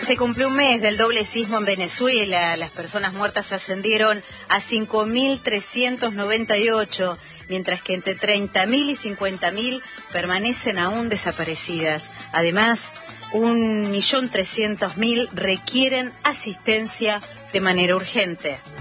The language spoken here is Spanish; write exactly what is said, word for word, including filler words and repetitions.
Se cumplió un mes del doble sismo en Venezuela. Las personas muertas ascendieron a cinco mil trescientos noventa y ocho, mientras que entre treinta mil y cincuenta mil permanecen aún desaparecidas. Además, un millón trescientos mil requieren asistencia de manera urgente.